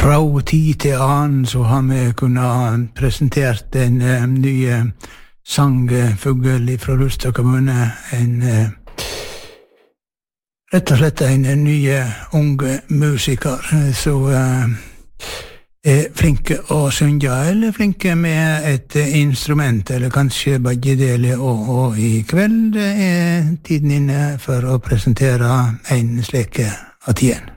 Fra tid til annen så har vi kunnet presentert en ny sangfugl fra Rustad kommune, rett og slett en ny ung musiker, så flinke å synge, eller flinke med et instrument, eller kanskje begge deler, og i kveld tiden inne for å presentere en slik at igjen.